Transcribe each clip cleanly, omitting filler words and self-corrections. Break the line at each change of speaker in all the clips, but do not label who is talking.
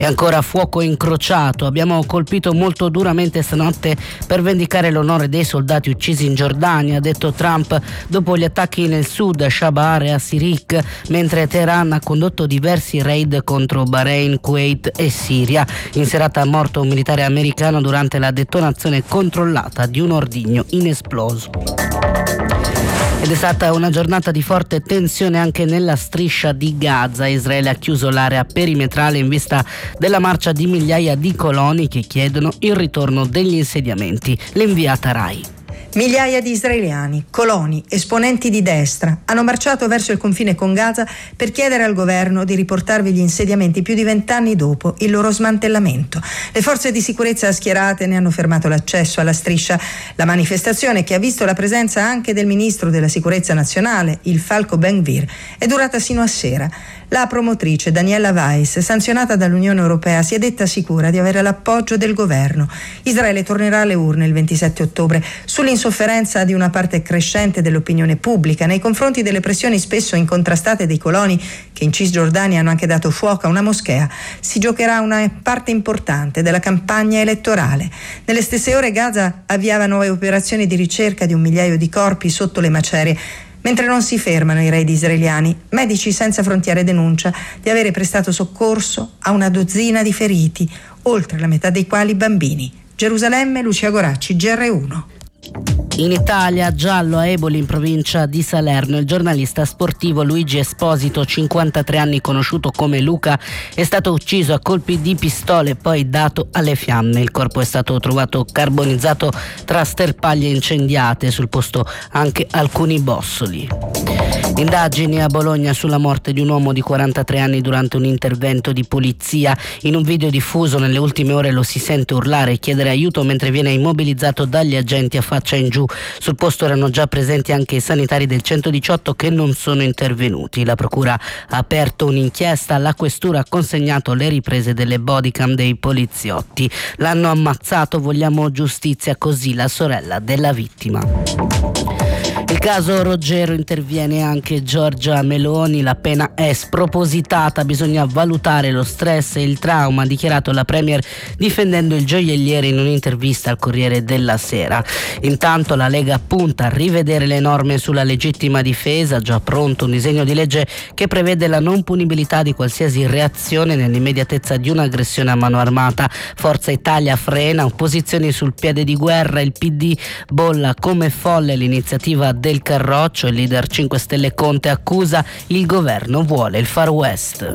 E ancora fuoco incrociato. Abbiamo colpito molto duramente stanotte per vendicare l'onore dei soldati uccisi in Giordania, ha detto Trump dopo gli attacchi nel sud, a Shabar e a Sirik, mentre Teheran ha condotto diversi raid contro Bahrain, Kuwait e Siria. In serata è morto un militare americano durante la detonazione controllata di un ordigno inesploso. Ed è stata una giornata di forte tensione anche nella striscia di Gaza. Israele ha chiuso l'area perimetrale in vista della marcia di migliaia di coloni che chiedono il ritorno degli insediamenti. L'inviata Rai.
Migliaia di israeliani, coloni, esponenti di destra hanno marciato verso il confine con Gaza per chiedere al governo di riportarvi gli insediamenti più di 20 anni dopo il loro smantellamento. Le forze di sicurezza schierate ne hanno fermato l'accesso alla striscia. La manifestazione, che ha visto la presenza anche del ministro della sicurezza nazionale, il falco Ben Gvir, è durata sino a sera. La promotrice Daniela Weiss, sanzionata dall'Unione Europea, si è detta sicura di avere l'appoggio del governo. Israele tornerà alle urne il 27 ottobre sull'insofferenza di una parte crescente dell'opinione pubblica nei confronti delle pressioni spesso incontrastate dei coloni che in Cisgiordania hanno anche dato fuoco a una moschea. Si giocherà una parte importante della campagna elettorale. Nelle stesse ore Gaza avviava nuove operazioni di ricerca di 1 migliaio di corpi sotto le macerie. Mentre non si fermano i raid israeliani, Medici Senza Frontiere denuncia di avere prestato soccorso a una dozzina di feriti, oltre la metà dei quali bambini. Gerusalemme, Lucia Goracci, GR1.
In Italia, giallo a Eboli in provincia di Salerno. Il giornalista sportivo Luigi Esposito, 53 anni, conosciuto come Luca, è stato ucciso a colpi di pistole e poi dato alle fiamme. Il corpo è stato trovato carbonizzato tra sterpaglie incendiate, sul posto anche alcuni bossoli. Indagini a Bologna sulla morte di un uomo di 43 anni durante un intervento di polizia. In un video diffuso nelle ultime ore lo si sente urlare e chiedere aiuto mentre viene immobilizzato dagli agenti a faccia in giù. Sul posto erano già presenti anche i sanitari del 118 che non sono intervenuti. La procura ha aperto un'inchiesta, la questura ha consegnato le riprese delle bodycam dei poliziotti. L'hanno ammazzato, vogliamo giustizia, così la sorella della vittima. Il caso Roggero, interviene anche Giorgia Meloni, la pena è spropositata, bisogna valutare lo stress e il trauma, ha dichiarato la Premier difendendo il gioielliere in un'intervista al Corriere della Sera. Intanto la Lega punta a rivedere le norme sulla legittima difesa, già pronto un disegno di legge che prevede la non punibilità di qualsiasi reazione nell'immediatezza di un'aggressione a mano armata. Forza Italia frena, opposizioni sul piede di guerra, il PD bolla come folle l'iniziativa del Carroccio, il leader 5 Stelle Conte accusa il governo vuole il Far West.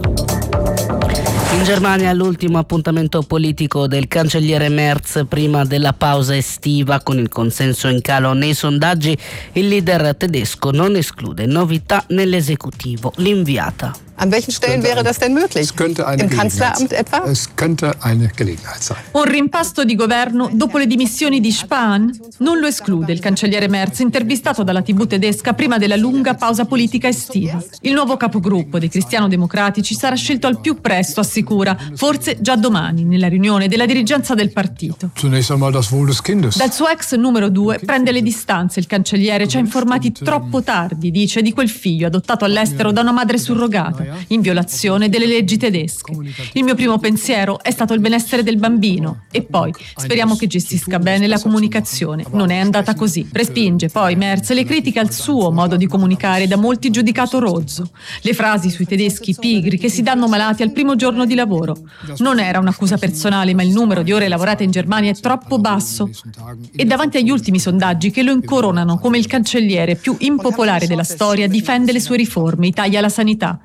In Germania l'ultimo appuntamento politico del cancelliere Merz prima della pausa estiva, con il consenso in calo nei sondaggi. Il leader tedesco non esclude novità nell'esecutivo. L'inviata.
An welchen Stellen wäre das denn möglich? Im Kanzleramt etwa?
Es könnte eine Gelegenheit sein.
Un rimpasto di governo dopo le dimissioni di Spahn? Non lo esclude il cancelliere Merz, intervistato dalla TV tedesca prima della lunga pausa politica estiva. Il nuovo capogruppo dei cristiano-democratici sarà scelto al più presto, assicura, forse già domani, nella riunione della dirigenza del partito.
Zunächst einmal das Wohl des Kindes.
Dal suo ex numero 2 prende le distanze il cancelliere, ci ha informati troppo tardi, dice, di quel figlio adottato all'estero da una madre surrogata, in violazione delle leggi tedesche. Il mio primo pensiero è stato il benessere del bambino e poi speriamo che gestisca bene la comunicazione. Non è andata così. Respinge poi Merz le critiche al suo modo di comunicare, da molti giudicato rozzo. Le frasi sui tedeschi pigri che si danno malati al primo giorno di lavoro. Non era un'accusa personale, ma il numero di ore lavorate in Germania è troppo basso. E davanti agli ultimi sondaggi che lo incoronano come il cancelliere più impopolare della storia, difende le sue riforme, taglia la sanità.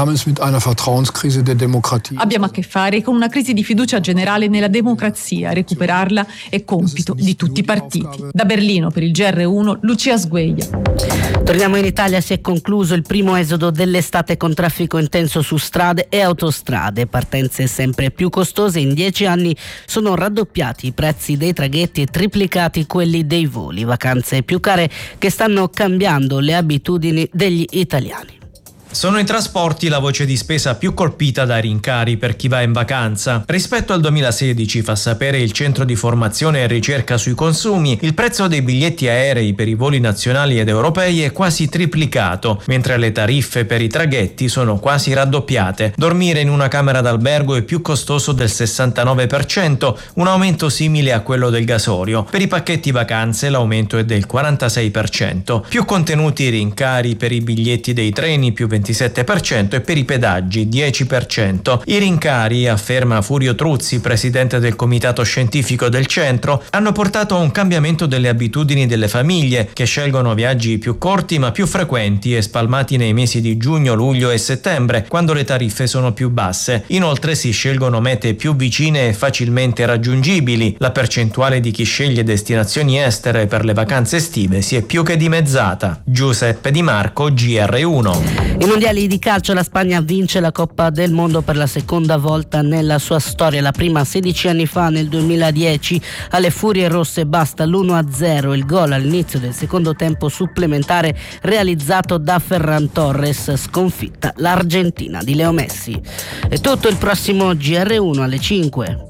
Abbiamo a che fare con una crisi di fiducia generale nella democrazia. Recuperarla è compito di tutti i partiti. Da Berlino per il GR1, Lucia Sgueglia.
Torniamo in Italia, si è concluso il primo esodo dell'estate con traffico intenso su strade e autostrade. Partenze sempre più costose, in 10 anni sono raddoppiati i prezzi dei traghetti e triplicati quelli dei voli. Vacanze più care che stanno cambiando le abitudini degli italiani.
Sono i trasporti la voce di spesa più colpita dai rincari per chi va in vacanza. Rispetto al 2016, fa sapere il Centro di Formazione e Ricerca sui Consumi, il prezzo dei biglietti aerei per i voli nazionali ed europei è quasi triplicato, mentre le tariffe per i traghetti sono quasi raddoppiate. Dormire in una camera d'albergo è più costoso del 69%, un aumento simile a quello del gasolio. Per i pacchetti vacanze l'aumento è del 46%. Più contenuti i rincari per i biglietti dei treni, più 27%, e per i pedaggi 10%. I rincari, afferma Furio Truzzi, presidente del comitato scientifico del centro, hanno portato a un cambiamento delle abitudini delle famiglie, che scelgono viaggi più corti ma più frequenti e spalmati nei mesi di giugno, luglio e settembre, quando le tariffe sono più basse. Inoltre si scelgono mete più vicine e facilmente raggiungibili. La percentuale di chi sceglie destinazioni estere per le vacanze estive si è più che dimezzata. Giuseppe Di Marco, GR1.
I mondiali di calcio, la Spagna vince la Coppa del Mondo per la seconda volta nella sua storia. La prima 16 anni fa, nel 2010, alle Furie Rosse basta l'1-0, il gol all'inizio del secondo tempo supplementare realizzato da Ferran Torres, sconfitta l'Argentina di Leo Messi. È tutto, il prossimo GR1 alle 5.